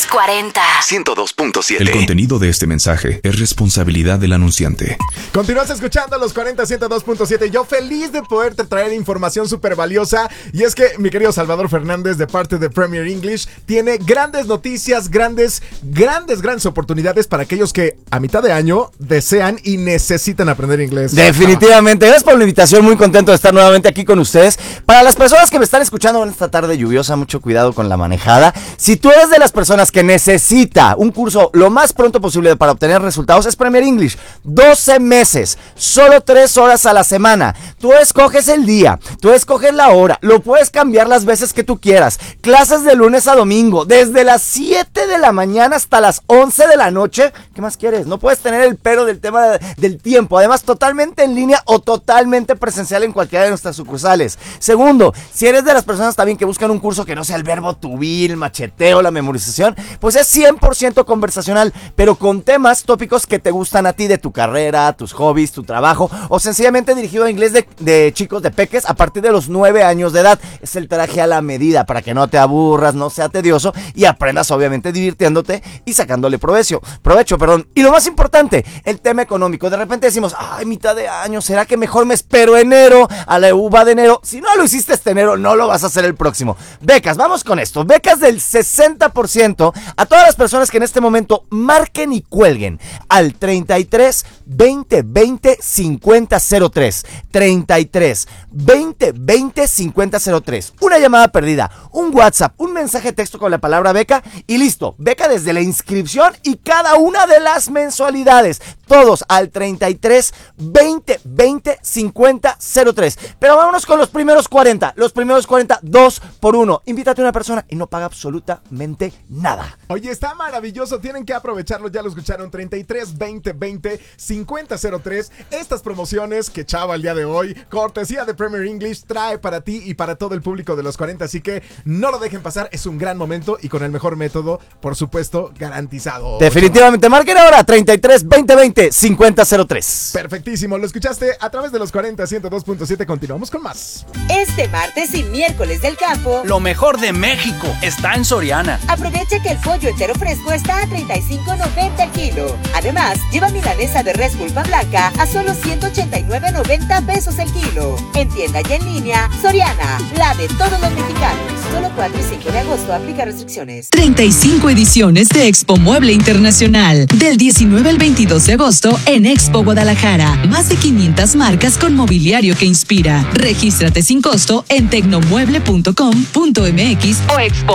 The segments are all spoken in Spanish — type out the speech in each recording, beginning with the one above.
Los 40. 102.7. El contenido de este mensaje es responsabilidad del anunciante. Continúas escuchando Los 40 102.7. Yo feliz de poderte traer información súper valiosa. Y es que mi querido Salvador Fernández, de parte de Premier English, tiene grandes noticias, grandes oportunidades para aquellos que a mitad de año desean y necesitan aprender inglés. Definitivamente. Gracias por la invitación. Muy contento de estar nuevamente aquí con ustedes. Para las personas que me están escuchando en esta tarde lluviosa, mucho cuidado con la manejada. Si tú eres de las personas que necesita un curso lo más pronto posible para obtener resultados, es Premier English. 12 meses, solo 3 horas a la semana. Tú escoges el día, tú escoges la hora, lo puedes cambiar las veces que tú quieras. Clases de lunes a domingo, desde las 7 de la mañana hasta las 11 de la noche. ¿Qué más quieres? No puedes tener el pero del tema del tiempo. Además, totalmente en línea o totalmente presencial en cualquiera de nuestras sucursales. Segundo, si eres de las personas también que buscan un curso que no sea el verbo to be, el macheteo, la memorización, pues es 100% conversacional, pero con temas tópicos que te gustan a ti, de tu carrera, tus hobbies, tu trabajo, o sencillamente dirigido a inglés de chicos, de peques a partir de los 9 años de edad. Es el traje a la medida para que no te aburras, no sea tedioso y aprendas obviamente divirtiéndote y sacándole provecho. Y lo más importante, el tema económico. De repente decimos, ay, mitad de año, ¿será que mejor me espero enero a la uva de enero? Si no lo hiciste este enero, no lo vas a hacer el próximo. Becas, vamos con esto. Becas del 60% a todas las personas que en este momento marquen y cuelguen al 33 20 20 50 03. 33 20 20 50 03. Una llamada perdida, un WhatsApp, un mensaje de texto con la palabra beca y listo. Beca desde la inscripción y cada una de las mensualidades. Todos al 33 20 20 50 03. Pero vámonos con los primeros 40. Los primeros 40, 2 por 1. Invítate a una persona y no paga absolutamente nada. Oye, está maravilloso. Tienen que aprovecharlo. Ya lo escucharon. 33 20 20 50 03. Estas promociones que Chava el día de hoy, cortesía de Premier English, trae para ti y para todo el público de los 40. Así que no lo dejen pasar. Es un gran momento y con el mejor método, por supuesto, garantizado. Definitivamente. Marquen ahora 33 20 20 50 03. Perfectísimo. Lo escuchaste a través de los 40 102.7. Continuamos con más. Este martes y miércoles del campo, lo mejor de México está en Soriana. Aprovecha que el pollo entero fresco está a $35.90 el kilo. Además, lleva milanesa de res pulpa blanca a solo $189.90 el kilo. En tienda y en línea, Soriana, la de todos los mexicanos. Solo 4 y 5 de agosto, aplica restricciones. 35 ediciones de Expo Mueble Internacional. Del 19 al 22 de agosto en Expo Guadalajara. Más de 500 marcas con mobiliario que inspira. Regístrate sin costo en tecnomueble.com.mx o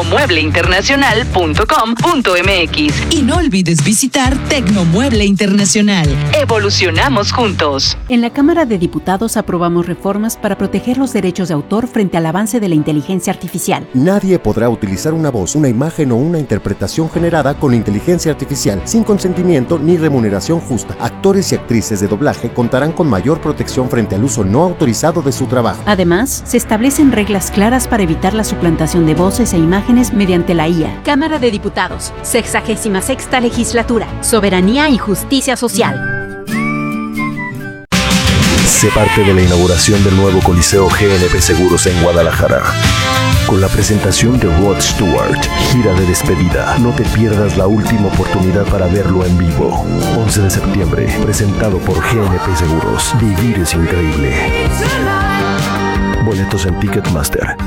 expomuebleinternacional.com.mx. Y no olvides visitar Tecnomueble Internacional. Evolucionamos juntos. En la Cámara de Diputados aprobamos reformas para proteger los derechos de autor frente al avance de la inteligencia artificial. Nadie podrá utilizar una voz, una imagen o una interpretación generada con inteligencia artificial sin consentimiento ni remuneración justa. Actores y actrices de doblaje contarán con mayor protección frente al uso no autorizado de su trabajo. Además, se establecen reglas claras para evitar la suplantación de voces e imágenes mediante la IA. Cámara de Diputados, 66ª Legislatura, Soberanía y Justicia Social. Sé parte de la inauguración del nuevo Coliseo GNP Seguros en Guadalajara. Con la presentación de Rod Stewart, gira de despedida. No te pierdas la última oportunidad para verlo en vivo. 11 de septiembre, presentado por GNP Seguros. Vivir es increíble. Boletos en Ticketmaster.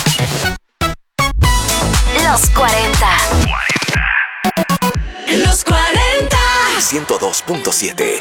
Los 40. Los 40. 102.7.